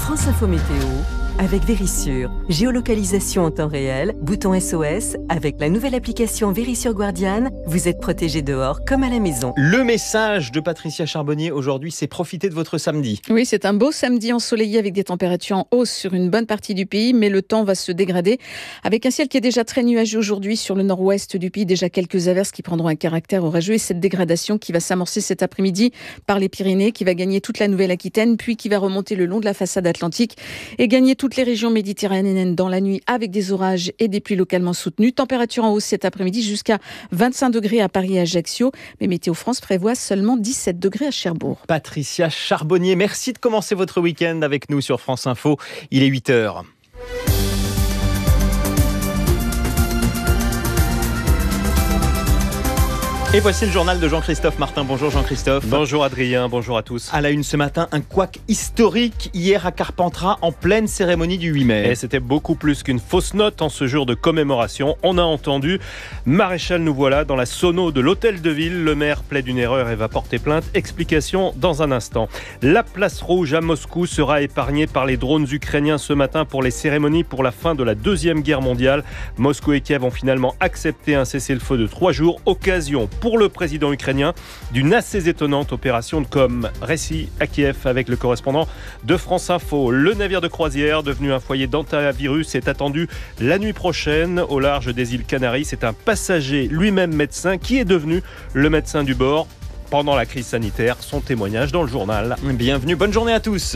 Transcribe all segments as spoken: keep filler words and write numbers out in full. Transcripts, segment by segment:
France Info Météo avec Vérissure. Géolocalisation en temps réel, bouton S O S. Avec la nouvelle application Vérissure Guardian, vous êtes protégé dehors comme à la maison. Le message de Patricia Charbonnier aujourd'hui, c'est profiter de votre samedi. Oui, c'est un beau samedi ensoleillé avec des températures en hausse sur une bonne partie du pays, mais le temps va se dégrader avec un ciel qui est déjà très nuageux aujourd'hui sur le nord-ouest du pays. Déjà quelques averses qui prendront un caractère orageux et cette dégradation qui va s'amorcer cet après-midi par les Pyrénées, qui va gagner toute la Nouvelle-Aquitaine, puis qui va remonter le long de la façade atlantique et gagner toutes les régions méditerranéennes dans la nuit avec des orages et des pluies localement soutenues. Température en hausse cet après-midi jusqu'à vingt-cinq degrés à Paris et Ajaccio, mais Météo France prévoit seulement dix-sept degrés à Cherbourg. Patricia Charbonnier, merci de commencer votre week-end avec nous sur France Info. Il est huit heures. Et voici le journal de Jean-Christophe Martin. Bonjour Jean-Christophe. Bonjour Adrien, bonjour à tous. À la une ce matin, un couac historique hier à Carpentras en pleine cérémonie du huit mai. Et c'était beaucoup plus qu'une fausse note en ce jour de commémoration. On a entendu Maréchal nous voilà dans la sono de l'hôtel de ville. Le maire plaide une erreur et va porter plainte. Explication dans un instant. La place rouge à Moscou sera épargnée par les drones ukrainiens ce matin pour les cérémonies pour la fin de la Deuxième Guerre mondiale. Moscou et Kiev ont finalement accepté un cessez-le-feu de trois jours. Occasion pour le président ukrainien d'une assez étonnante opération de com. Récit à Kiev avec le correspondant de France Info. Le navire de croisière devenu un foyer d'hantavirus est attendu la nuit prochaine au large des îles Canaries. C'est un passager lui-même médecin qui est devenu le médecin du bord pendant la crise sanitaire. Son témoignage dans le journal. Bienvenue, bonne journée à tous.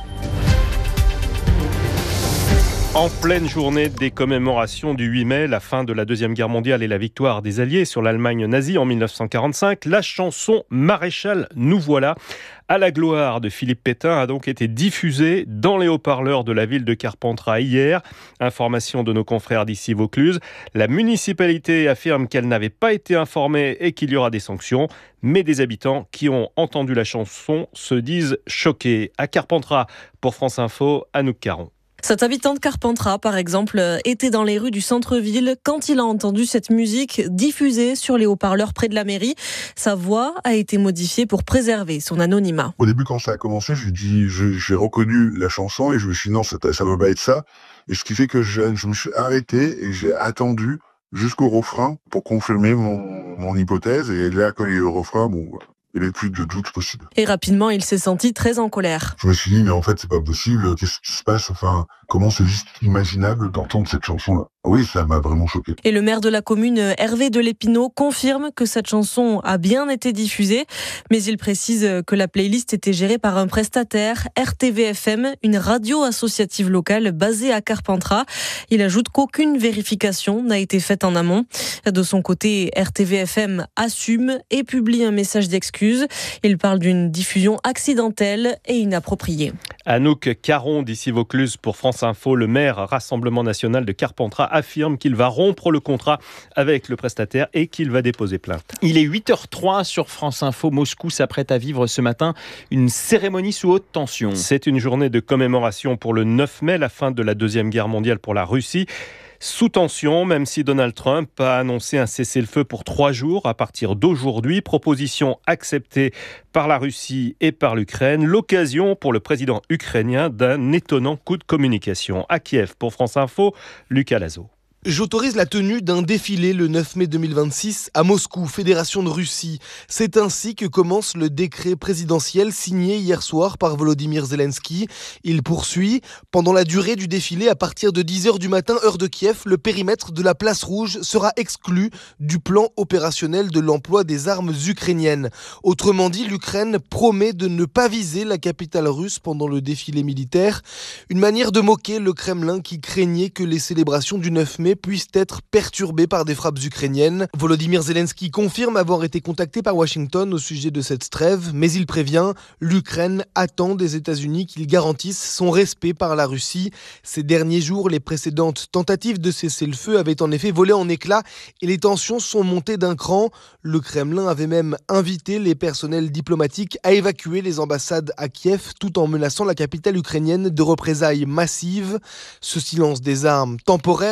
En pleine journée des commémorations du huit mai, la fin de la Deuxième Guerre mondiale et la victoire des Alliés sur l'Allemagne nazie en dix-neuf cent quarante-cinq, la chanson « Maréchal, nous voilà » à la gloire de Philippe Pétain a donc été diffusée dans les haut-parleurs de la ville de Carpentras hier. Information de nos confrères d'ici Vaucluse. La municipalité affirme qu'elle n'avait pas été informée et qu'il y aura des sanctions. Mais des habitants qui ont entendu la chanson se disent choqués. À Carpentras, pour France Info, Anouk Caron. Cet habitant de Carpentras, par exemple, était dans les rues du centre-ville quand il a entendu cette musique diffusée sur les haut-parleurs près de la mairie. Sa voix a été modifiée pour préserver son anonymat. Au début, quand ça a commencé, j'ai dit, je, j'ai reconnu la chanson et je me suis dit non, ça ne peut pas être ça. Et ce qui fait que je, je me suis arrêté et j'ai attendu jusqu'au refrain pour confirmer mon, mon hypothèse. Et là, quand il y a eu le refrain, bon, il n'y avait plus de doute possible. Et rapidement, il s'est senti très en colère. Je me suis dit, mais en fait, c'est pas possible. Qu'est-ce qui se passe? Enfin, comment c'est juste imaginable d'entendre cette chanson-là? Oui, ça m'a vraiment choqué. Et le maire de la commune, Hervé Delépinot, confirme que cette chanson a bien été diffusée, mais il précise que la playlist était gérée par un prestataire, R T V F M, une radio associative locale basée à Carpentras. Il ajoute qu'aucune vérification n'a été faite en amont. De son côté, R T V F M assume et publie un message d'excuse. Il parle d'une diffusion accidentelle et inappropriée. Anouk Caron d'ici Vaucluse pour France Info. Le maire Rassemblement National de Carpentras affirme qu'il va rompre le contrat avec le prestataire et qu'il va déposer plainte. Il est huit heures trois sur France Info. Moscou s'apprête à vivre ce matin une cérémonie sous haute tension. C'est une journée de commémoration pour le neuf mai, la fin de la Deuxième Guerre mondiale pour la Russie. Sous tension, même si Donald Trump a annoncé un cessez-le-feu pour trois jours à partir d'aujourd'hui. Proposition acceptée par la Russie et par l'Ukraine. L'occasion pour le président ukrainien d'un étonnant coup de communication. À Kiev, pour France Info, Lucas Lazo. J'autorise la tenue d'un défilé le neuf mai deux mille vingt-six à Moscou, Fédération de Russie. C'est ainsi que commence le décret présidentiel signé hier soir par Volodymyr Zelensky. Il poursuit. Pendant la durée du défilé, à partir de dix heures du matin, heure de Kiev, le périmètre de la place rouge sera exclu du plan opérationnel de l'emploi des armes ukrainiennes. Autrement dit, l'Ukraine promet de ne pas viser la capitale russe pendant le défilé militaire. Une manière de moquer le Kremlin qui craignait que les célébrations du neuf mai puissent être perturbés par des frappes ukrainiennes. Volodymyr Zelensky confirme avoir été contacté par Washington au sujet de cette trêve, mais il prévient, l'Ukraine attend des États-Unis qu'ils garantissent son respect par la Russie. Ces derniers jours, les précédentes tentatives de cesser le feu avaient en effet volé en éclats et les tensions sont montées d'un cran. Le Kremlin avait même invité les personnels diplomatiques à évacuer les ambassades à Kiev tout en menaçant la capitale ukrainienne de représailles massives. Ce silence des armes temporaire jusqu'à lundi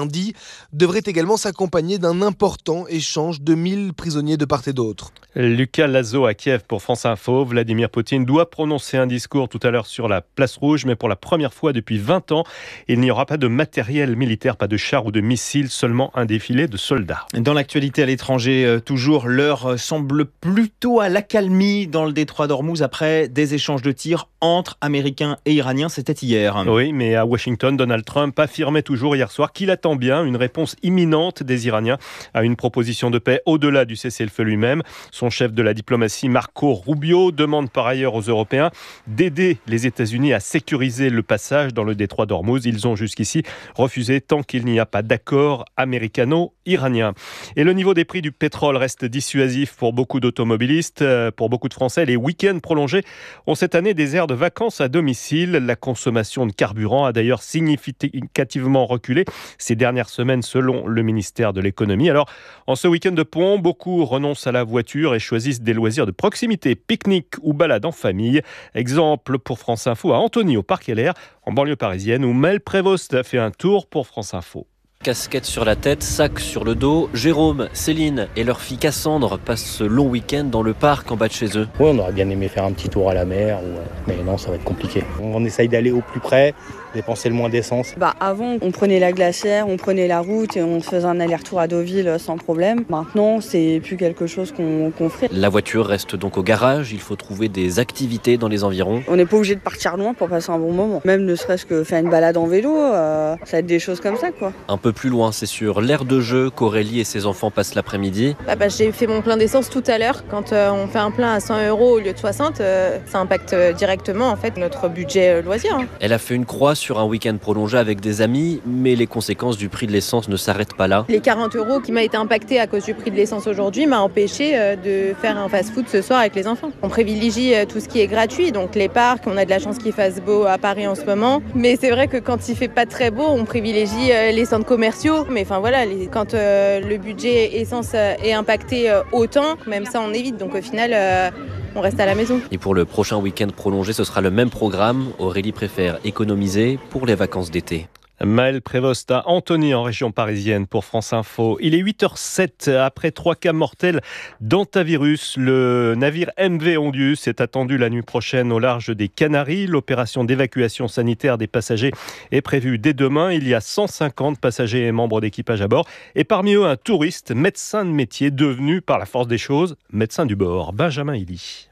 lundi devrait également s'accompagner d'un important échange de mille prisonniers de part et d'autre. Lucas Lazo à Kiev pour France Info. Vladimir Poutine doit prononcer un discours tout à l'heure sur la place rouge, mais pour la première fois depuis vingt ans, il n'y aura pas de matériel militaire, pas de chars ou de missiles, seulement un défilé de soldats. Dans l'actualité à l'étranger, toujours, l'heure semble plutôt à l'accalmie dans le détroit d'Ormuz après des échanges de tirs entre Américains et Iraniens. C'était hier. Oui, mais à Washington, Donald Trump affirmait toujours hier soir qu'il attend bien une réponse imminente des Iraniens à une proposition de paix au-delà du cessez-le-feu lui-même. Son chef de la diplomatie, Marco Rubio, demande par ailleurs aux Européens d'aider les États-Unis à sécuriser le passage dans le détroit d'Ormuz. Ils ont jusqu'ici refusé tant qu'il n'y a pas d'accord américano-iranien. Et le niveau des prix du pétrole reste dissuasif pour beaucoup d'automobilistes. Pour beaucoup de Français, les week-ends prolongés ont cette année des airs de vacances à domicile. La consommation de carburant a d'ailleurs significativement reculé ces dernières semaines selon le ministère de l'économie. Alors, en ce week-end de pont, beaucoup renoncent à la voiture et choisissent des loisirs de proximité, pique-nique ou balade en famille. Exemple pour France Info à Antony, au Parc L R, en banlieue parisienne, où Mel Prévost a fait un tour pour France Info. Casquette sur la tête, sac sur le dos, Jérôme, Céline et leur fille Cassandre passent ce long week-end dans le parc en bas de chez eux. Oui, on aurait bien aimé faire un petit tour à la mer, mais non, ça va être compliqué. On essaye d'aller au plus près, dépenser le moins d'essence. Bah avant, on prenait la glacière, on prenait la route et on faisait un aller-retour à Deauville sans problème. Maintenant, c'est plus quelque chose qu'on, qu'on fait. La voiture reste donc au garage, il faut trouver des activités dans les environs. On n'est pas obligé de partir loin pour passer un bon moment. Même ne serait-ce que faire une balade en vélo, euh, ça va être des choses comme ça, quoi. Un peu plus loin, c'est sur l'aire de jeu qu'Aurélie et ses enfants passent l'après-midi. Bah bah, j'ai fait mon plein d'essence tout à l'heure. Quand euh, on fait un plein à cent euros au lieu de soixante, euh, ça impacte directement en fait notre budget euh, loisir. Hein. Elle a fait une croix sur un week-end prolongé avec des amis, mais les conséquences du prix de l'essence ne s'arrêtent pas là. Les quarante euros qui m'a été impacté à cause du prix de l'essence aujourd'hui m'a empêché euh, de faire un fast-food ce soir avec les enfants. On privilégie euh, tout ce qui est gratuit, donc les parcs, on a de la chance qu'il fasse beau à Paris en ce moment. Mais c'est vrai que quand il fait pas très beau, on privilégie euh, les centres commerciaux. Mais enfin voilà, les, quand euh, le budget essence euh, est impacté euh, autant, même ça on évite. Donc au final, euh, on reste à la maison. Et pour le prochain week-end prolongé, ce sera le même programme. Aurélie préfère économiser pour les vacances d'été. Maël Prévost à Antony en région parisienne pour France Info. Il est huit heures zéro sept après trois cas mortels d'hantavirus. Le navire M V Ondius est attendu la nuit prochaine au large des Canaries. L'opération d'évacuation sanitaire des passagers est prévue dès demain. Il y a cent cinquante passagers et membres d'équipage à bord. Et parmi eux, un touriste, médecin de métier, devenu par la force des choses médecin du bord. Benjamin Illy.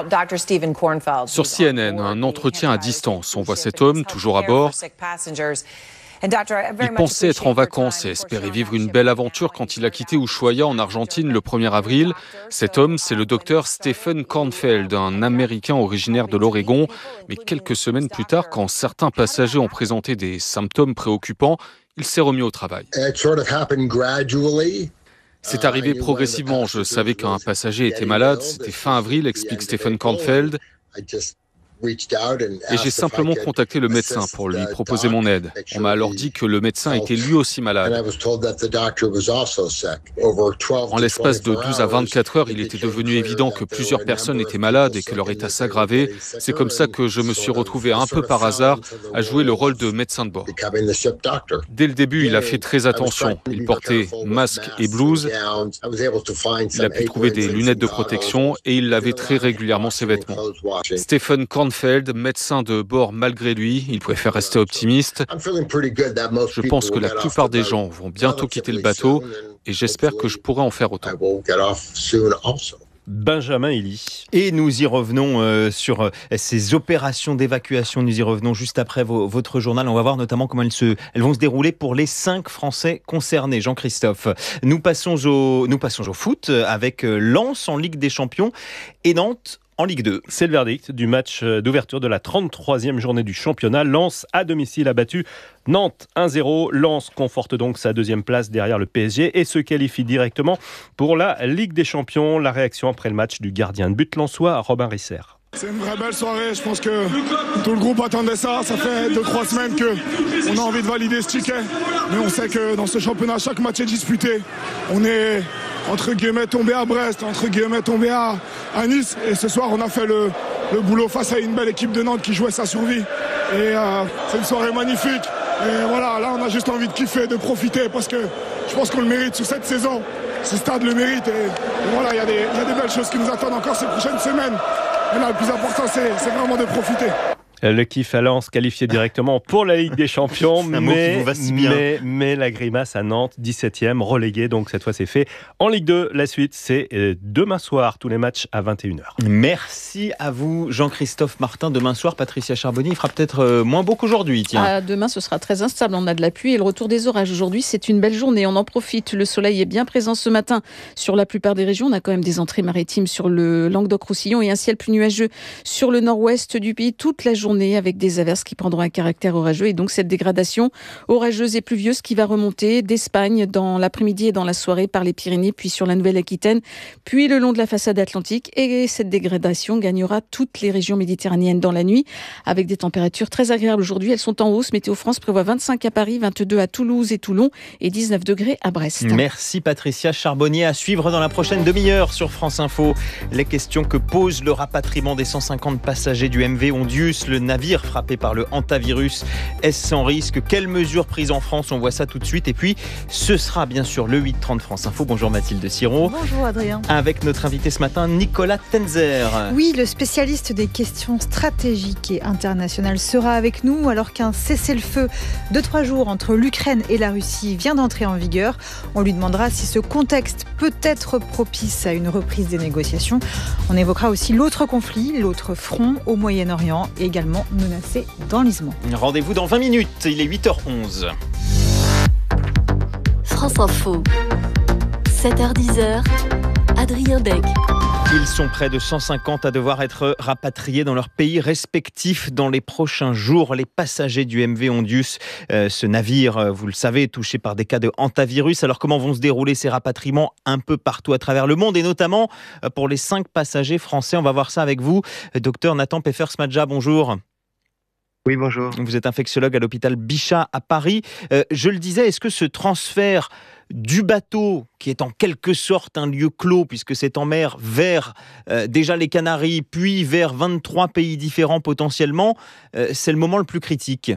Sur C N N, un entretien à distance. On voit cet homme, toujours à bord. Il pensait être en vacances et espérait vivre une belle aventure quand il a quitté Ushuaia en Argentine le premier avril. Cet homme, c'est le docteur Stephen Kornfeld, un Américain originaire de l'Oregon. Mais quelques semaines plus tard, quand certains passagers ont présenté des symptômes préoccupants, il s'est remis au travail. C'est arrivé progressivement. Je savais qu'un passager était malade. C'était fin avril, explique Stephen Kornfeld. Et j'ai simplement contacté le médecin pour lui proposer mon aide. On m'a alors dit que le médecin était lui aussi malade. En l'espace de douze à vingt-quatre heures, il était devenu évident que plusieurs personnes étaient malades et que leur état s'aggravait. C'est comme ça que je me suis retrouvé un peu par hasard à jouer le rôle de médecin de bord. Dès le début, il a fait très attention. Il portait masque et blouse. Il a pu trouver des lunettes de protection et il lavait très régulièrement ses vêtements. Stephen Kornfeld, médecin de bord malgré lui, il préfère rester optimiste. Je pense que la plupart des gens vont bientôt quitter le bateau et j'espère que je pourrai en faire autant. Benjamin Illy. Et nous y revenons euh, sur euh, ces opérations d'évacuation. Nous y revenons juste après vo- votre journal. On va voir notamment comment elles, se, elles vont se dérouler pour les cinq Français concernés. Jean-Christophe, nous passons au, nous passons au foot avec euh, Lens en Ligue des Champions et Nantes en Ligue deux. C'est le verdict du match d'ouverture de la trente-troisième journée du championnat. Lens à domicile a battu Nantes un zéro. Lens conforte donc sa deuxième place derrière le P S G et se qualifie directement pour la Ligue des Champions. La réaction après le match du gardien de but lensois, Robin Risser. C'est une vraie belle soirée, je pense que tout le groupe attendait ça. Ça fait deux trois semaines qu'on a envie de valider ce ticket. Mais on sait que dans ce championnat, chaque match est disputé. On est entre guillemets tombé à Brest, entre guillemets tombé à, à Nice. Et ce soir, on a fait le, le boulot face à une belle équipe de Nantes qui jouait sa survie. Et euh, c'est une soirée magnifique. Et voilà, là on a juste envie de kiffer, de profiter parce que je pense qu'on le mérite sur cette saison. Ce stade le mérite et, et voilà, il y, y a des belles choses qui nous attendent encore ces prochaines semaines. Et là, le plus important, c'est, c'est vraiment de profiter. Le kiff à Lens qualifié directement pour la Ligue des Champions, mais, si bien. mais, mais la grimace à Nantes, dix-septième, relégué, donc cette fois c'est fait. En Ligue deux, la suite c'est demain soir, tous les matchs à vingt et une heures. Merci à vous Jean-Christophe Martin. Demain soir, Patricia Charbonnier, il fera peut-être moins beau qu'aujourd'hui. Tiens. Ah, demain ce sera très instable, on a de la pluie et le retour des orages. Aujourd'hui c'est une belle journée, on en profite. Le soleil est bien présent ce matin sur la plupart des régions. On a quand même des entrées maritimes sur le Languedoc-Roussillon et un ciel plus nuageux sur le nord-ouest du pays toute la journée avec des averses qui prendront un caractère orageux et donc cette dégradation orageuse et pluvieuse qui va remonter d'Espagne dans l'après-midi et dans la soirée par les Pyrénées, puis sur la Nouvelle-Aquitaine, puis le long de la façade atlantique. Et cette dégradation gagnera toutes les régions méditerranéennes dans la nuit avec des températures très agréables aujourd'hui. Elles sont en hausse. Météo France prévoit vingt-cinq à Paris, vingt-deux à Toulouse et Toulon et dix-neuf degrés à Brest. Merci Patricia Charbonnier. À suivre dans la prochaine demi-heure sur France Info. Les questions que pose le rapatriement des cent cinquante passagers du M V Ondius, le navire frappé par le hantavirus. Est-ce sans risque? Quelles mesures prises en France? On voit ça tout de suite. Et puis, ce sera bien sûr le huit trente France Info. Bonjour Mathilde Siro. Bonjour Adrien. Avec notre invité ce matin, Nicolas Tenzer. Oui, le spécialiste des questions stratégiques et internationales sera avec nous alors qu'un cessez-le-feu de trois jours entre l'Ukraine et la Russie vient d'entrer en vigueur. On lui demandera si ce contexte peut être propice à une reprise des négociations. On évoquera aussi l'autre conflit, l'autre front au Moyen-Orient, également menacé d'enlisement. Rendez-vous dans vingt minutes, il est huit heures onze. France Info, sept heures dix, Adrien Dec. Ils sont près de cent cinquante à devoir être rapatriés dans leurs pays respectifs dans les prochains jours. Les passagers du M V Ondius, euh, ce navire, vous le savez, touché par des cas de hantavirus. Alors comment vont se dérouler ces rapatriements un peu partout à travers le monde et notamment pour les cinq passagers français? On va voir ça avec vous. Docteur Nathan Peffer-Smadja, bonjour. Oui, bonjour. Vous êtes infectiologue à l'hôpital Bichat à Paris. Euh, je le disais, est-ce que ce transfert du bateau, qui est en quelque sorte un lieu clos, puisque c'est en mer, vers euh, déjà les Canaries, puis vers vingt-trois pays différents potentiellement, euh, c'est le moment le plus critique?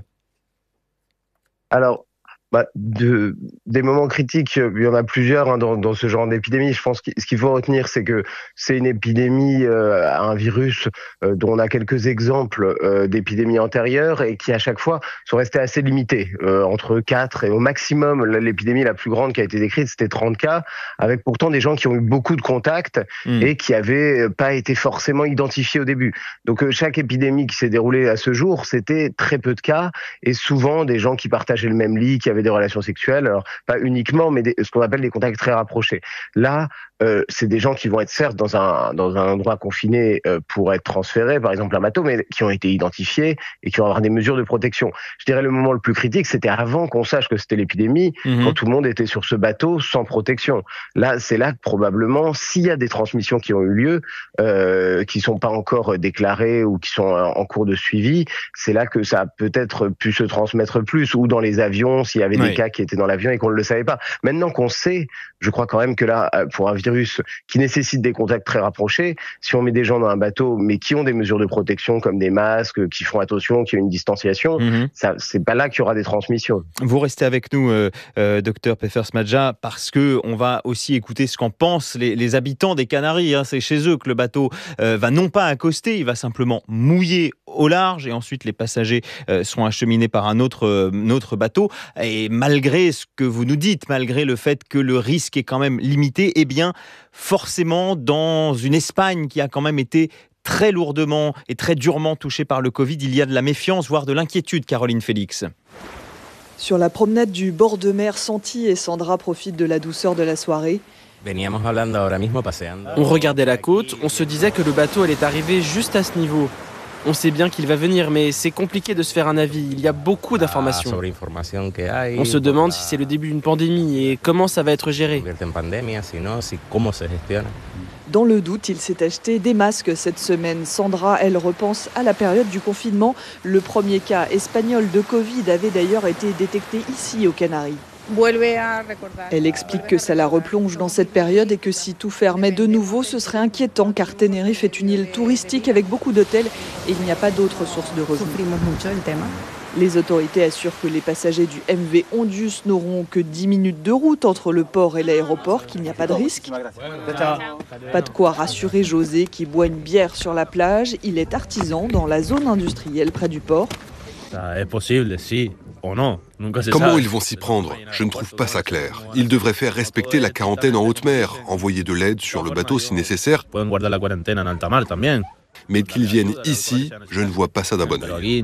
Alors, bah, de, des moments critiques, il y en a plusieurs hein, dans, dans ce genre d'épidémie. Je pense que ce qu'il faut retenir, c'est que c'est une épidémie, euh, un virus euh, dont on a quelques exemples euh, d'épidémies antérieures et qui à chaque fois sont restés assez limités, euh, entre quatre et au maximum. L'épidémie la plus grande qui a été décrite, c'était trente cas, avec pourtant des gens qui ont eu beaucoup de contacts mmh. et qui n'avaient pas été forcément identifiés au début. Donc euh, chaque épidémie qui s'est déroulée à ce jour, c'était très peu de cas et souvent des gens qui partageaient le même lit, qui avaient des relations sexuelles, alors pas uniquement, mais des, ce qu'on appelle des contacts très rapprochés. Là, euh, c'est des gens qui vont être certes dans un dans un endroit confiné euh, pour être transférés, par exemple un bateau, mais qui ont été identifiés et qui vont avoir des mesures de protection. Je dirais le moment le plus critique, c'était avant qu'on sache que c'était l'épidémie, mmh. quand tout le monde était sur ce bateau sans protection. Là, c'est là que probablement, s'il y a des transmissions qui ont eu lieu, euh, qui sont pas encore déclarées ou qui sont en cours de suivi, c'est là que ça a peut-être pu se transmettre plus, ou dans les avions, s'il y avait oui. des cas qui étaient dans l'avion et qu'on ne le savait pas. Maintenant qu'on sait, je crois quand même que là, pour un virus qui nécessite des contacts très rapprochés, si on met des gens dans un bateau, mais qui ont des mesures de protection comme des masques, qui font attention, qui ont une distanciation, mmh. ça, c'est pas là qu'il y aura des transmissions. Vous restez avec nous, euh, euh, docteur Peffer-Smadja, parce que on va aussi écouter ce qu'en pensent les, les habitants des Canaries. Hein. C'est chez eux que le bateau euh, va non pas accoster, il va simplement mouiller au large et ensuite les passagers euh, sont acheminés par un autre, euh, autre bateau. Et malgré ce que vous nous dites, malgré le fait que le risque est quand même limité, eh bien, forcément, dans une Espagne qui a quand même été très lourdement et très durement touchée par le Covid, il y a de la méfiance, voire de l'inquiétude, Caroline Félix. Sur la promenade du bord de mer, Santi et Sandra profitent de la douceur de la soirée. On regardait la côte, on se disait que le bateau allait arriver juste à ce niveau. On sait bien qu'il va venir, mais c'est compliqué de se faire un avis. Il y a beaucoup d'informations. On se demande si c'est le début d'une pandémie et comment ça va être géré. Dans le doute, il s'est acheté des masques cette semaine. Sandra, elle repense à la période du confinement. Le premier cas espagnol de Covid avait d'ailleurs été détecté ici aux Canaries. Elle explique que ça la replonge dans cette période et que si tout fermait de nouveau, ce serait inquiétant car Tenerife est une île touristique avec beaucoup d'hôtels et il n'y a pas d'autres sources de revenus. Les autorités assurent que les passagers du M V Ondius n'auront que dix minutes de route entre le port et l'aéroport, qu'il n'y a pas de risque. Pas de quoi rassurer José qui boit une bière sur la plage. Il est artisan dans la zone industrielle près du port. Ça est possible, si ou non. Comment ils vont s'y prendre? Je ne trouve pas ça clair. Ils devraient faire respecter la quarantaine en haute mer, envoyer de l'aide sur le bateau si nécessaire. Mais qu'ils viennent ici, je ne vois pas ça d'un bon œil.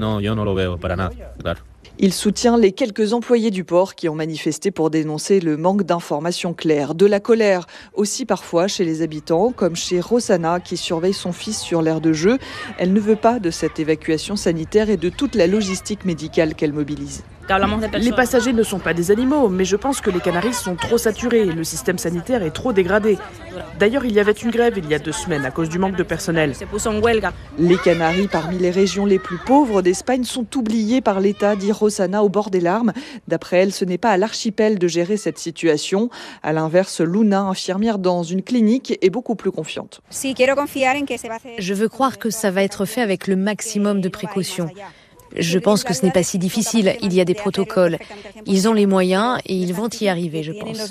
Il soutient les quelques employés du port qui ont manifesté pour dénoncer le manque d'informations claires. De la colère aussi parfois chez les habitants, comme chez Rosanna qui surveille son fils sur l'aire de jeu. Elle ne veut pas de cette évacuation sanitaire et de toute la logistique médicale qu'elle mobilise. Les passagers ne sont pas des animaux, mais je pense que les Canaries sont trop saturés. Le système sanitaire est trop dégradé. D'ailleurs, il y avait une grève il y a deux semaines à cause du manque de personnel. Les Canaries, parmi les régions les plus pauvres d'Espagne, sont oubliées par l'État, dit Rosanna au bord des larmes. D'après elle, ce n'est pas à l'archipel de gérer cette situation. À l'inverse, Luna, infirmière dans une clinique, est beaucoup plus confiante. Je veux croire que ça va être fait avec le maximum de précautions. Je pense que ce n'est pas si difficile, il y a des protocoles. Ils ont les moyens et ils vont y arriver, je pense.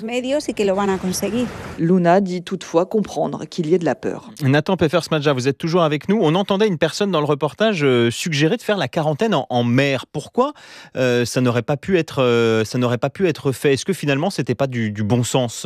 Luna dit toutefois comprendre qu'il y ait de la peur. Nathan Peffer-Smadja, vous êtes toujours avec nous. On entendait une personne dans le reportage euh, suggérer de faire la quarantaine en, en mer. Pourquoi euh, ça n'aurait pas pu être, euh, ça n'aurait pas pu être fait? Est-ce que finalement, c'était pas du, du bon sens?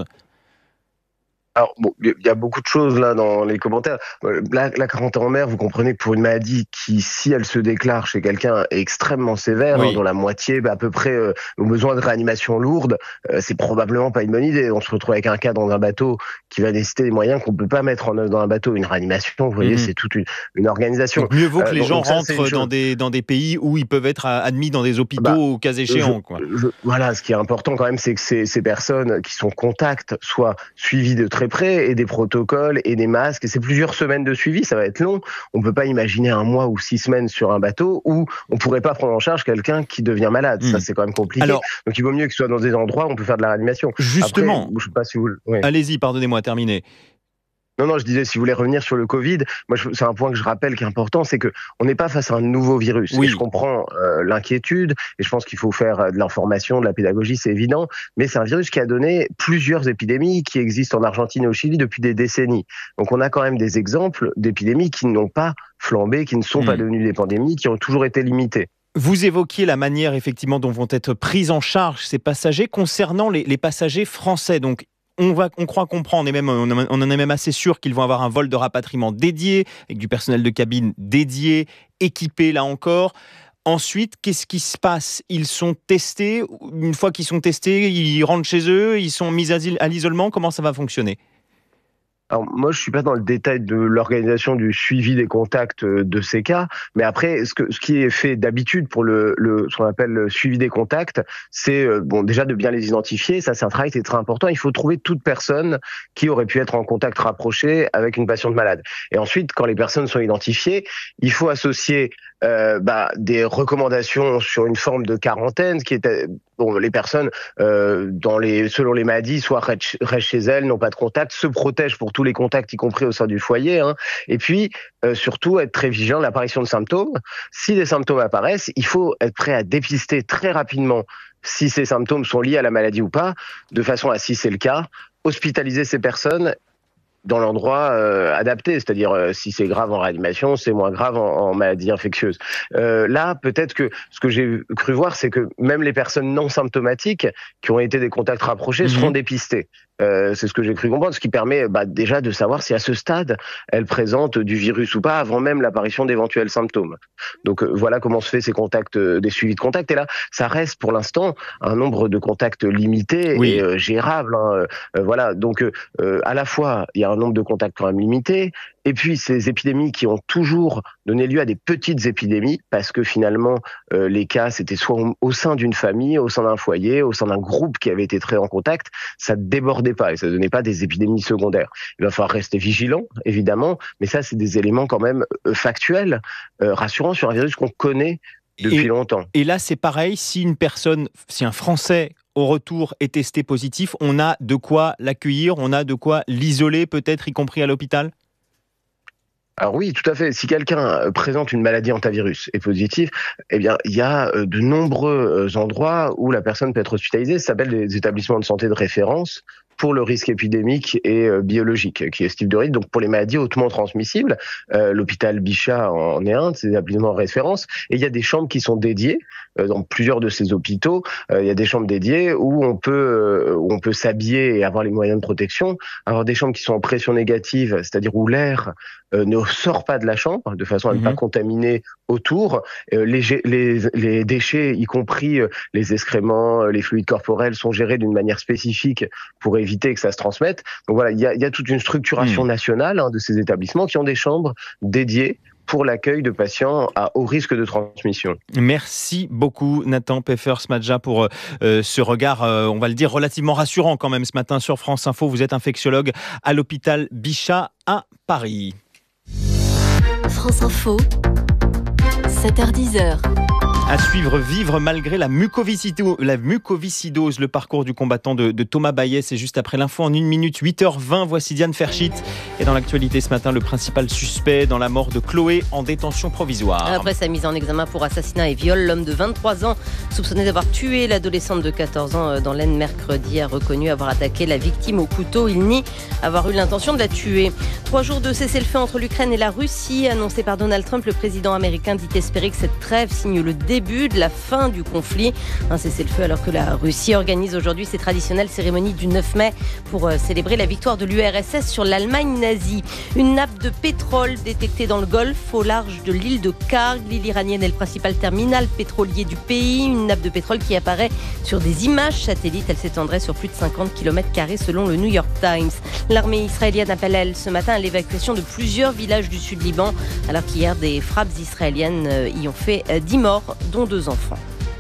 Alors, bon, il y a beaucoup de choses là dans les commentaires. La, la quarantaine en mer, vous comprenez, pour une maladie qui, si elle se déclare chez quelqu'un, est extrêmement sévère, oui. hein, dont la moitié, bah, à peu près, euh, ont besoin de réanimation lourde, euh, c'est probablement pas une bonne idée. On se retrouve avec un cas dans un bateau qui va nécessiter des moyens qu'on peut pas mettre en œuvre dans un bateau. Une réanimation, vous voyez, mmh. c'est toute une, une organisation. Donc, mieux vaut que euh, les donc, gens donc ça, rentrent une dans des, dans des pays où ils peuvent être admis dans des hôpitaux bah, au cas échéant. Je, quoi. Je, voilà, ce qui est important quand même, c'est que ces, ces personnes qui sont contacts soient suivies de très près et des protocoles et des masques. Et c'est plusieurs semaines de suivi, ça va être long. On peut pas imaginer un mois ou six semaines sur un bateau où on pourrait pas prendre en charge quelqu'un qui devient malade. Mmh. Ça, c'est quand même compliqué. Alors, donc, il vaut mieux qu'il soit dans des endroits où on peut faire de la réanimation. Justement. Après, je sais pas si vous... oui. Allez-y, pardonnez-moi, terminez. Non, non, je disais, si vous voulez revenir sur le Covid, moi, je, c'est un point que je rappelle qui est important, c'est que on n'est pas face à un nouveau virus. Oui. Et je comprends euh, l'inquiétude, et je pense qu'il faut faire de l'information, de la pédagogie, c'est évident, mais c'est un virus qui a donné plusieurs épidémies qui existent en Argentine et au Chili depuis des décennies. Donc, on a quand même des exemples d'épidémies qui n'ont pas flambé, qui ne sont mmh. pas devenues des pandémies, qui ont toujours été limitées. Vous évoquiez la manière, effectivement, dont vont être pris en charge ces passagers concernant les, les passagers français. Donc, On, va, on croit comprendre, et même, on en est même assez sûr qu'ils vont avoir un vol de rapatriement dédié, avec du personnel de cabine dédié, équipé là encore. Ensuite, qu'est-ce qui se passe? Ils sont testés. Une fois qu'ils sont testés, ils rentrent chez eux, ils sont mis à l'isolement. Comment ça va fonctionner? Alors moi, je suis pas dans le détail de l'organisation du suivi des contacts de ces cas, mais après, ce, que, ce qui est fait d'habitude pour le, le ce qu'on appelle le suivi des contacts, c'est bon déjà de bien les identifier. Ça, c'est un travail qui est très important. Il faut trouver toute personne qui aurait pu être en contact rapproché avec une patiente malade. Et ensuite, quand les personnes sont identifiées, il faut associer euh, bah, des recommandations sur une forme de quarantaine, qui est bon, les personnes euh, dans les selon les maladies, soit restent chez elles, n'ont pas de contact, se protègent pour tous les contacts, y compris au sein du foyer, hein. Et puis euh, surtout être très vigilant à l'apparition de symptômes. Si des symptômes apparaissent, il faut être prêt à dépister très rapidement si ces symptômes sont liés à la maladie ou pas, de façon à, si c'est le cas, hospitaliser ces personnes dans l'endroit euh, adapté, c'est-à-dire euh, si c'est grave en réanimation, c'est moins grave en, en maladie infectieuse. Euh, là, peut-être que ce que j'ai cru voir, c'est que même les personnes non symptomatiques qui ont été des contacts rapprochés mmh. seront dépistées. Euh, c'est ce que j'ai cru comprendre, ce qui permet bah, déjà de savoir si à ce stade, elles présentent du virus ou pas, avant même l'apparition d'éventuels symptômes. Donc euh, voilà comment se fait ces contacts, euh, des suivis de contacts. Et là, ça reste pour l'instant un nombre de contacts limité oui. et euh, gérable. Hein. Euh, voilà, donc euh, à la fois, il y a un nombre de contacts quand même limité, et puis ces épidémies qui ont toujours donné lieu à des petites épidémies, parce que finalement, euh, les cas, c'était soit au, au sein d'une famille, au sein d'un foyer, au sein d'un groupe qui avait été très en contact, ça débordait pas et ça donnait pas des épidémies secondaires. Il va falloir rester vigilant, évidemment, mais ça, c'est des éléments quand même euh, factuels, euh, rassurants sur un virus qu'on connaît depuis et, longtemps. Et là, c'est pareil, si une personne, si un Français au retour est testé positif, on a de quoi l'accueillir, on a de quoi l'isoler peut-être, y compris à l'hôpital ? Alors oui, tout à fait. Si quelqu'un présente une maladie hantavirus et positif, eh bien, il y a de nombreux endroits où la personne peut être hospitalisée. Ça s'appelle des établissements de santé de référence pour le risque épidémique et euh, biologique, qui est ce type de risque. Donc pour les maladies hautement transmissibles, euh, l'hôpital Bichat en est un de ces établissements de référence. Et il y a des chambres qui sont dédiées euh, dans plusieurs de ces hôpitaux. Euh, il y a des chambres dédiées où on peut euh, où on peut s'habiller et avoir les moyens de protection. Alors des chambres qui sont en pression négative, c'est-à-dire où l'air euh, ne sort pas de la chambre de façon à ne mmh. pas contaminer autour. Euh, les, les, les déchets, y compris euh, les excréments, les fluides corporels, sont gérés d'une manière spécifique pour éviter que ça se transmette. Donc voilà, il y a, il y a toute une structuration mmh. nationale hein, de ces établissements qui ont des chambres dédiées pour l'accueil de patients à haut risque de transmission. Merci beaucoup Nathan Pfeffer-Smadja pour euh, ce regard, euh, on va le dire, relativement rassurant quand même ce matin sur France Info. Vous êtes infectiologue à l'hôpital Bichat à Paris. France Info, sept heures dix. À suivre, vivre malgré la mucoviscidose, la mucoviscidose, le parcours du combattant de, de Thomas Bayet. C'est juste après l'info en une minute, huit heures vingt. Voici Diane Ferchit. Et dans l'actualité ce matin, le principal suspect dans la mort de Chloé en détention provisoire. Après sa mise en examen pour assassinat et viol, l'homme de vingt-trois ans, soupçonné d'avoir tué l'adolescente de quatorze ans dans l'Aisne mercredi, a reconnu avoir attaqué la victime au couteau. Il nie avoir eu l'intention de la tuer. Trois jours de cessez-le-feu entre l'Ukraine et la Russie, annoncé par Donald Trump, le président américain dit espérer que cette trêve signe le début de la fin du conflit. Un cessez-le-feu alors que la Russie organise aujourd'hui ses traditionnelles cérémonies du neuf mai pour euh, célébrer la victoire de l'U R S S sur l'Allemagne nazie. Une nappe de pétrole détectée dans le Golfe au large de l'île de Karg. L'île iranienne est le principal terminal pétrolier du pays. Une nappe de pétrole qui apparaît sur des images satellites. Elle s'étendrait sur plus de cinquante kilomètres carrés selon le New York Times. L'armée israélienne appelle elle ce matin à l'évacuation de plusieurs villages du sud Liban alors qu'hier des frappes israéliennes y ont fait dix morts dont deux enfants.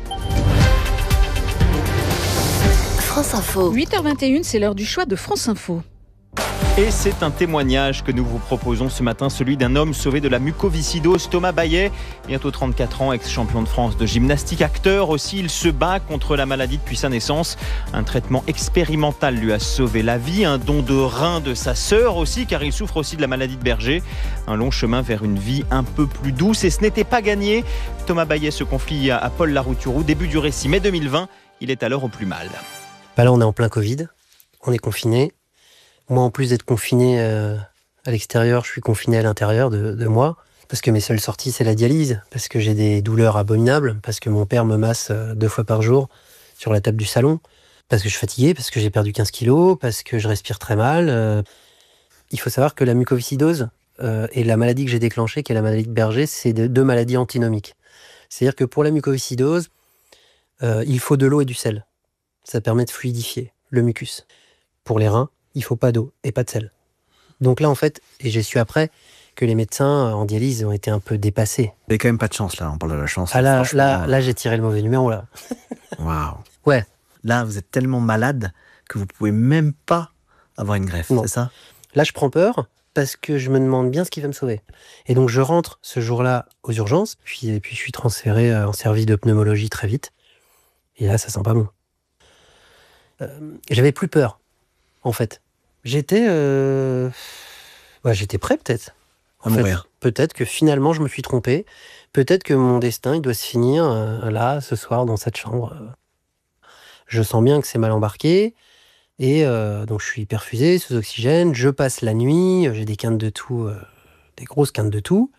France Info. huit heures vingt et une, c'est l'heure du choix de France Info. Et c'est un témoignage que nous vous proposons ce matin, celui d'un homme sauvé de la mucoviscidose, Thomas Bayet, bientôt trente-quatre ans, ex-champion de France de gymnastique, acteur aussi, il se bat contre la maladie depuis sa naissance. Un traitement expérimental lui a sauvé la vie, un don de rein de sa sœur aussi, car il souffre aussi de la maladie de Berger. Un long chemin vers une vie un peu plus douce, et ce n'était pas gagné. Thomas Bayet se confie à Paul Larouturou, début du récit, mai deux mille vingt, il est alors au plus mal. Bah là on est en plein Covid, on est confiné. Moi, en plus d'être confiné euh, à l'extérieur, je suis confiné à l'intérieur de, de moi, parce que mes seules sorties, c'est la dialyse, parce que j'ai des douleurs abominables, parce que mon père me masse euh, deux fois par jour sur la table du salon, parce que je suis fatigué, parce que j'ai perdu quinze kilos, parce que je respire très mal. Euh. Il faut savoir que la mucoviscidose euh, et la maladie que j'ai déclenchée, qui est la maladie de Berger, c'est de, deux maladies antinomiques. C'est-à-dire que pour la mucoviscidose, euh, il faut de l'eau et du sel. Ça permet de fluidifier le mucus. Pour les reins, il faut pas d'eau et pas de sel. Donc là, en fait, et j'ai su après que les médecins en dialyse ont été un peu dépassés. Vous n'avez quand même pas de chance, là, on parle de la chance. Ah là, là, là, j'ai tiré le mauvais numéro, là. Waouh. Ouais. Là, vous êtes tellement malade que vous pouvez même pas avoir une greffe, non. C'est ça? Là, je prends peur parce que je me demande bien ce qui va me sauver. Et donc, je rentre ce jour-là aux urgences, puis, et puis je suis transféré en service de pneumologie très vite. Et là, ça sent pas bon. Euh, j'avais plus peur. En fait, j'étais, euh... ouais, j'étais prêt peut-être. À mourir. Peut-être que finalement je me suis trompé. Peut-être que mon destin il doit se finir euh, là, ce soir, dans cette chambre. Je sens bien que c'est mal embarqué. Et euh, donc je suis perfusé sous oxygène. Je passe la nuit. J'ai des quintes de toux, euh, des grosses quintes de toux.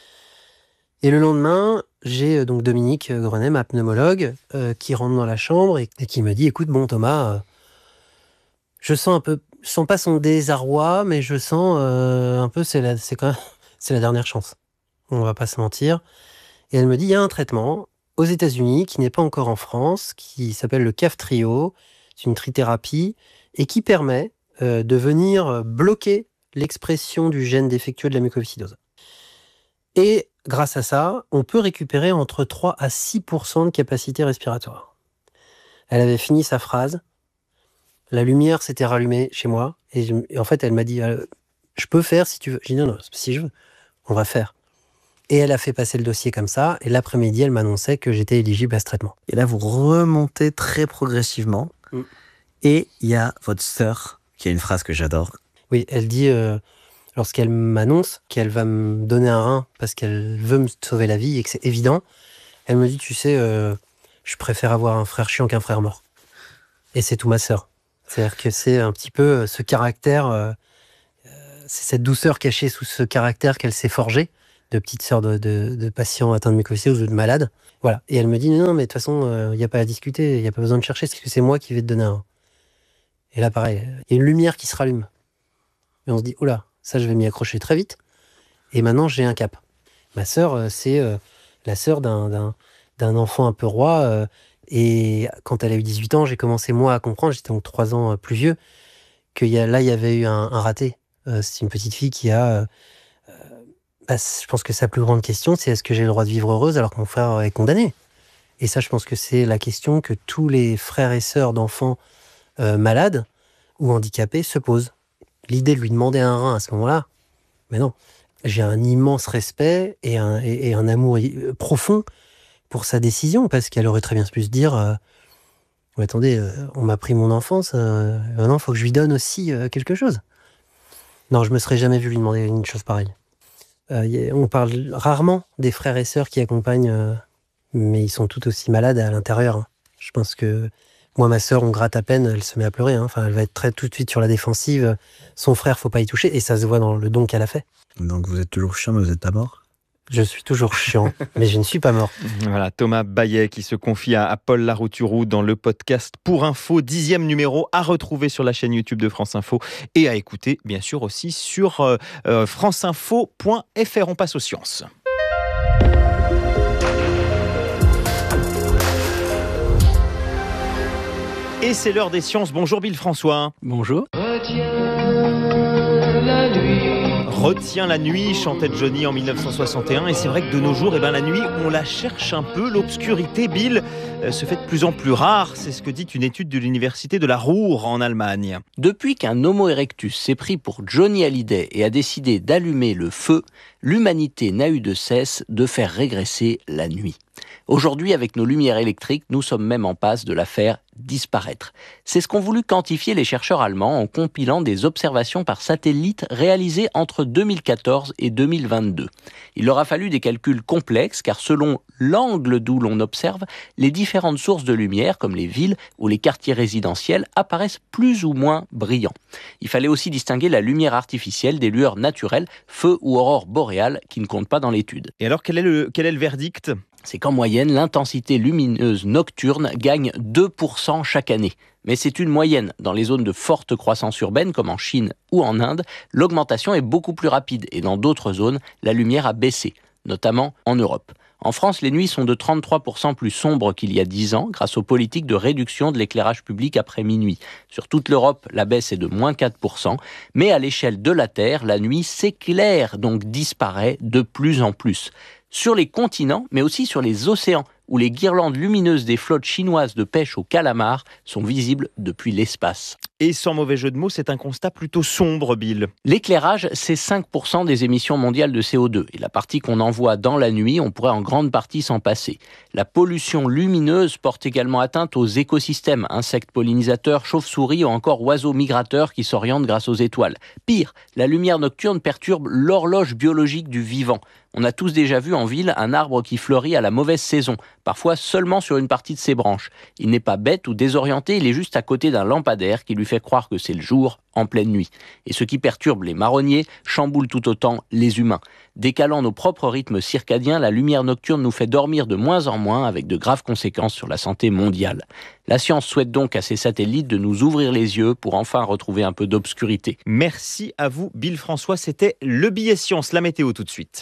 Et le lendemain, j'ai euh, donc Dominique Grenet, ma pneumologue, euh, qui rentre dans la chambre et, et qui me dit, écoute, bon Thomas. Euh, Je sens un peu, je sens pas son désarroi, mais je sens euh, un peu, c'est la, c'est quand même, c'est la dernière chance. On va pas se mentir. Et elle me dit, il y a un traitement aux États-Unis qui n'est pas encore en France, qui s'appelle le Kaftrio. C'est une trithérapie et qui permet euh, de venir bloquer l'expression du gène défectueux de la mucoviscidose. Et grâce à ça, on peut récupérer entre trois à six pour cent de capacité respiratoire. Elle avait fini sa phrase. La lumière s'était rallumée chez moi. Et, je, et en fait, elle m'a dit, euh, je peux faire si tu veux. J'ai dit, non, non, si je veux, on va faire. Et elle a fait passer le dossier comme ça. Et l'après-midi, elle m'annonçait que j'étais éligible à ce traitement. Et là, vous remontez très progressivement. Mm. Et il y a votre sœur qui a une phrase que j'adore. Oui, elle dit, euh, lorsqu'elle m'annonce qu'elle va me donner un rein parce qu'elle veut me sauver la vie et que c'est évident, elle me dit, tu sais, euh, je préfère avoir un frère chiant qu'un frère mort. Et c'est tout ma sœur. C'est-à-dire que c'est un petit peu ce caractère, euh, c'est cette douceur cachée sous ce caractère qu'elle s'est forgé, de petite sœur de, de, de patients atteints de mucoviscidose ou de malades. Voilà. Et elle me dit, non, mais de toute façon, il euh, n'y a pas à discuter, il n'y a pas besoin de chercher, parce que c'est moi qui vais te donner un. Et là, pareil, il y a une lumière qui se rallume. Et on se dit, oh là, ça, je vais m'y accrocher très vite. Et maintenant, j'ai un cap. Ma sœur, euh, c'est euh, la sœur d'un, d'un, d'un enfant un peu roi. Euh, et quand elle a eu dix-huit ans, j'ai commencé, moi, à comprendre, j'étais donc trois ans euh, plus vieux, que y a, là, il y avait eu un, un raté. Euh, c'est une petite fille qui a... Euh, Bah, je pense que sa plus grande question, c'est est-ce que j'ai le droit de vivre heureuse alors que mon frère est condamné ? Et ça, je pense que c'est la question que tous les frères et sœurs d'enfants euh, malades ou handicapés se posent. L'idée de lui demander un rein à ce moment-là, mais non. J'ai un immense respect et un, et, et un amour profond pour sa décision, parce qu'elle aurait très bien pu se dire euh, oh, attendez, euh, on m'a pris mon enfance, euh, maintenant il faut que je lui donne aussi euh, quelque chose. Non, je me serais jamais vu lui demander une chose pareille. Euh, on parle rarement des frères et sœurs qui accompagnent, euh, mais ils sont tout aussi malades à l'intérieur. Hein. Je pense que moi, ma sœur, on gratte à peine, elle se met à pleurer. Hein. Enfin, elle va être très tout de suite sur la défensive. Son frère, faut pas y toucher, et ça se voit dans le don qu'elle a fait. Donc vous êtes toujours chiant, mais vous êtes pas mort ? Je suis toujours chiant, mais je ne suis pas mort. Voilà, Thomas Baillet qui se confie à, à Paul Larouturou dans le podcast Pour Info, dixième numéro à retrouver sur la chaîne YouTube de France Info et à écouter bien sûr aussi sur euh, euh, franceinfo point f r. On passe aux sciences. Et c'est l'heure des sciences. Bonjour Bill François. Bonjour. La nuit. Retiens la nuit, chantait Johnny en dix-neuf cent soixante et un. Et c'est vrai que de nos jours, eh ben, la nuit, on la cherche un peu. L'obscurité, Bill, euh, se fait de plus en plus rare. C'est ce que dit une étude de l'université de la Ruhr en Allemagne. Depuis qu'un Homo erectus s'est pris pour Johnny Hallyday et a décidé d'allumer le feu, l'humanité n'a eu de cesse de faire régresser la nuit. Aujourd'hui, avec nos lumières électriques, nous sommes même en passe de la faire disparaître. C'est ce qu'ont voulu quantifier les chercheurs allemands en compilant des observations par satellite réalisées entre deux mille quatorze et deux mille vingt-deux. Il leur a fallu des calculs complexes car selon l'angle d'où l'on observe, les différentes sources de lumière, comme les villes ou les quartiers résidentiels, apparaissent plus ou moins brillants. Il fallait aussi distinguer la lumière artificielle des lueurs naturelles, feu ou aurore boréale, qui ne comptent pas dans l'étude. Et alors, quel est le, quel est le verdict ? C'est qu'en moyenne, l'intensité lumineuse nocturne gagne deux pour cent chaque année. Mais c'est une moyenne. Dans les zones de forte croissance urbaine, comme en Chine ou en Inde, l'augmentation est beaucoup plus rapide. Et dans d'autres zones, la lumière a baissé, notamment en Europe. En France, les nuits sont de trente-trois pour cent plus sombres qu'il y a dix ans, grâce aux politiques de réduction de l'éclairage public après minuit. Sur toute l'Europe, la baisse est de moins quatre pour cent. Mais à l'échelle de la Terre, la nuit s'éclaire, donc disparaît de plus en plus. Sur les continents, mais aussi sur les océans, où les guirlandes lumineuses des flottes chinoises de pêche au calamar sont visibles depuis l'espace. Et sans mauvais jeu de mots, c'est un constat plutôt sombre, Bill. L'éclairage, c'est cinq pour cent des émissions mondiales de C O deux. Et la partie qu'on envoie dans la nuit, on pourrait en grande partie s'en passer. La pollution lumineuse porte également atteinte aux écosystèmes, insectes pollinisateurs, chauves-souris ou encore oiseaux migrateurs qui s'orientent grâce aux étoiles. Pire, la lumière nocturne perturbe l'horloge biologique du vivant. On a tous déjà vu en ville un arbre qui fleurit à la mauvaise saison, parfois seulement sur une partie de ses branches. Il n'est pas bête ou désorienté, il est juste à côté d'un lampadaire qui lui fait croire que c'est le jour en pleine nuit. Et ce qui perturbe les marronniers chamboule tout autant les humains. Décalant nos propres rythmes circadiens, la lumière nocturne nous fait dormir de moins en moins avec de graves conséquences sur la santé mondiale. La science souhaite donc à ces satellites de nous ouvrir les yeux pour enfin retrouver un peu d'obscurité. Merci à vous, Bill François. C'était le billet science, la météo tout de suite.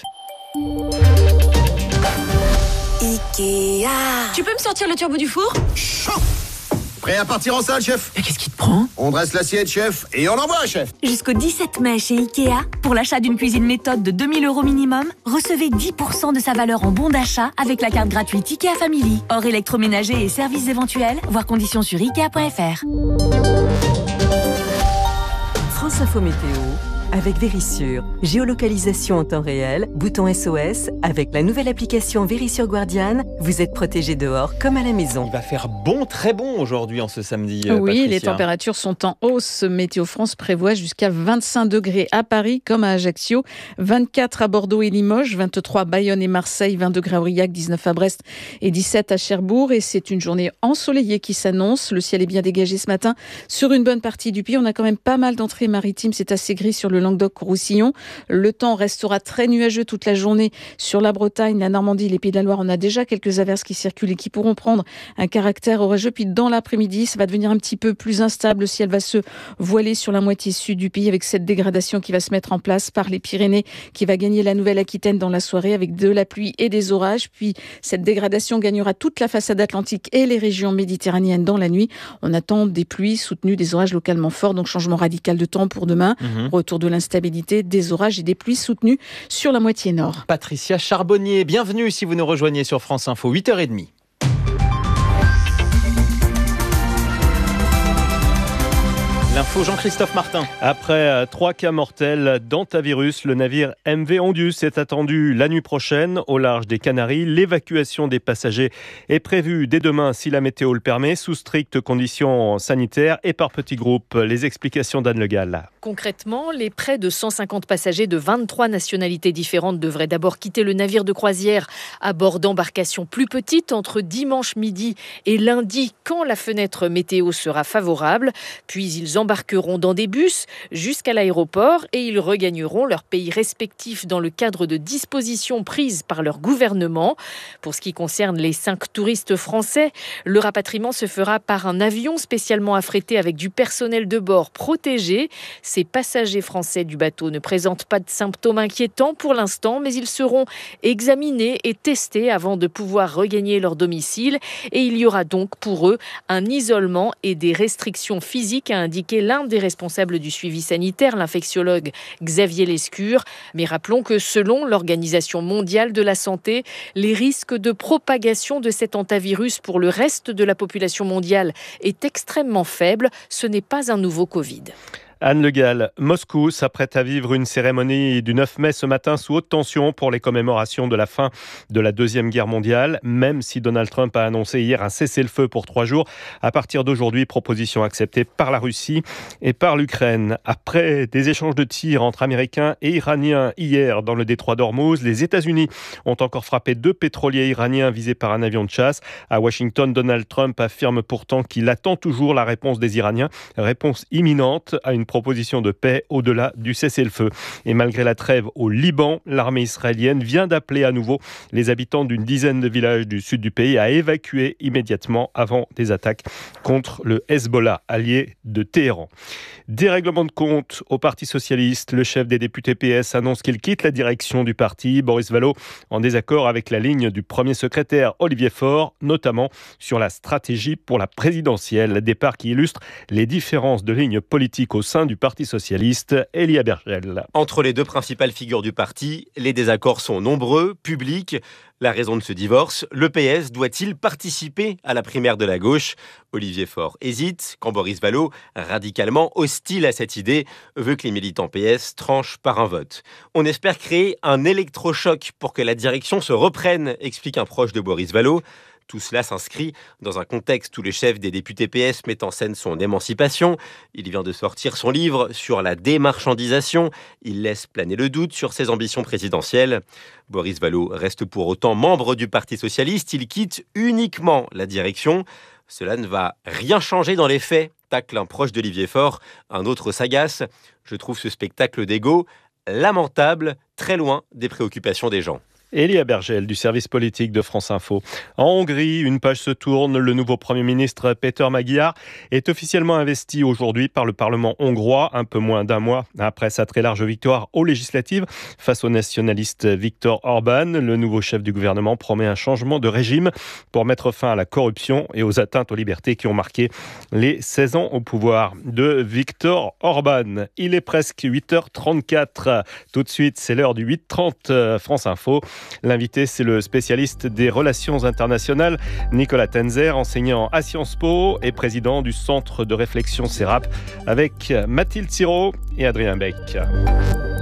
Ikea. Tu peux me sortir le turbo du four ? Chaud. Prêt à partir en salle, chef ? Mais qu'est-ce qui te prend ? On dresse l'assiette, chef, et on envoie, chef. Jusqu'au dix-sept mai chez Ikea, pour l'achat d'une cuisine méthode de deux mille euros minimum, recevez dix pour cent de sa valeur en bon d'achat avec la carte gratuite Ikea Family. Hors électroménager et services éventuels, voir conditions sur ikea point f r. France Info Météo avec Vérissure. Géolocalisation en temps réel, bouton S O S. Avec la nouvelle application Vérissure Guardian, vous êtes protégé dehors comme à la maison. Il va faire bon, très bon aujourd'hui en ce samedi. Oui, Patricia. Les températures sont en hausse. Météo France prévoit jusqu'à vingt-cinq degrés à Paris comme à Ajaccio, vingt-quatre à Bordeaux et Limoges, vingt-trois à Bayonne et Marseille, vingt degrés à Aurillac, dix-neuf à Brest et dix-sept à Cherbourg. Et c'est une journée ensoleillée qui s'annonce. Le ciel est bien dégagé ce matin sur une bonne partie du pays. On a quand même pas mal d'entrées maritimes. C'est assez gris sur le Languedoc-Roussillon. Le temps restera très nuageux toute la journée sur la Bretagne, la Normandie, les Pays de la Loire. On a déjà quelques averses qui circulent et qui pourront prendre un caractère orageux. Puis dans l'après-midi, ça va devenir un petit peu plus instable. Le ciel va se voiler sur la moitié sud du pays avec cette dégradation qui va se mettre en place par les Pyrénées, qui va gagner la Nouvelle-Aquitaine dans la soirée avec de la pluie et des orages. Puis cette dégradation gagnera toute la façade atlantique et les régions méditerranéennes dans la nuit. On attend des pluies soutenues, des orages localement forts, donc changement radical de temps pour demain. Mmh. Retour de l'instabilité, des orages et des pluies soutenues sur la moitié nord. Patricia Charbonnier, bienvenue si vous nous rejoignez sur France Info, huit heures trente. L'info Jean-Christophe Martin. Après trois cas mortels d'hantavirus, le navire M V Ondius est attendu la nuit prochaine au large des Canaries. L'évacuation des passagers est prévue dès demain si la météo le permet, sous strictes conditions sanitaires et par petits groupes. Les explications d'Anne Le Gall. Concrètement, les près de cent cinquante passagers de vingt-trois nationalités différentes devraient d'abord quitter le navire de croisière à bord d'embarcations plus petites entre dimanche midi et lundi quand la fenêtre météo sera favorable. Puis ils embarqueront dans des bus jusqu'à l'aéroport et ils regagneront leur pays respectif dans le cadre de dispositions prises par leur gouvernement. Pour ce qui concerne les cinq touristes français, le rapatriement se fera par un avion spécialement affrété avec du personnel de bord protégé. Ces passagers français du bateau ne présentent pas de symptômes inquiétants pour l'instant, mais ils seront examinés et testés avant de pouvoir regagner leur domicile. Et il y aura donc pour eux un isolement et des restrictions physiques, a indiqué l'un des responsables du suivi sanitaire, l'infectiologue Xavier Lescure. Mais rappelons que selon l'Organisation mondiale de la santé, les risques de propagation de cet hantavirus pour le reste de la population mondiale est extrêmement faible. Ce n'est pas un nouveau Covid. Anne Le Gall, Moscou s'apprête à vivre une cérémonie du neuf mai ce matin sous haute tension pour les commémorations de la fin de la Deuxième Guerre mondiale, même si Donald Trump a annoncé hier un cessez-le-feu pour trois jours. À partir d'aujourd'hui, proposition acceptée par la Russie et par l'Ukraine. Après des échanges de tirs entre Américains et Iraniens hier dans le détroit d'Ormuz, les États-Unis ont encore frappé deux pétroliers iraniens visés par un avion de chasse. À Washington, Donald Trump affirme pourtant qu'il attend toujours la réponse des Iraniens, réponse imminente à une proposition de paix au-delà du cessez-le-feu. Et malgré la trêve au Liban, l'armée israélienne vient d'appeler à nouveau les habitants d'une dizaine de villages du sud du pays à évacuer immédiatement avant des attaques contre le Hezbollah, allié de Téhéran. Dérèglement de compte au Parti socialiste. Le chef des députés P S annonce qu'il quitte la direction du parti. Boris Vallaud, en désaccord avec la ligne du premier secrétaire Olivier Faure, notamment sur la stratégie pour la présidentielle. Départ qui illustre les différences de lignes politiques au sein du Parti socialiste. Elia Bergel. Entre les deux principales figures du parti, les désaccords sont nombreux, publics. La raison de ce divorce, le P S doit-il participer à la primaire de la gauche ? Olivier Faure hésite, quand Boris Vallaud, radicalement hostile à cette idée, veut que les militants P S tranchent par un vote. On espère créer un électrochoc pour que la direction se reprenne, explique un proche de Boris Vallaud. Tout cela s'inscrit dans un contexte où le chef des députés P S met en scène son émancipation. Il vient de sortir son livre sur la démarchandisation. Il laisse planer le doute sur ses ambitions présidentielles. Boris Vallaud reste pour autant membre du Parti socialiste. Il quitte uniquement la direction. Cela ne va rien changer dans les faits, tacle un proche d'Olivier Faure. Un autre s'agace. Je trouve ce spectacle d'égo lamentable, très loin des préoccupations des gens. Elia Bergel du service politique de France Info. En Hongrie, une page se tourne. Le nouveau Premier ministre Péter Magyar est officiellement investi aujourd'hui par le Parlement hongrois, un peu moins d'un mois après sa très large victoire aux législatives face au nationaliste Viktor Orban. Le nouveau chef du gouvernement promet un changement de régime pour mettre fin à la corruption et aux atteintes aux libertés qui ont marqué les seize ans au pouvoir de Viktor Orban. Il est presque huit heures trente-quatre. Tout de suite, c'est l'heure du huit heures trente France Info. L'invité, c'est le spécialiste des relations internationales, Nicolas Tenzer, enseignant à Sciences Po et président du Centre de réflexion CERAP, avec Mathilde Sirot et Adrien Beck.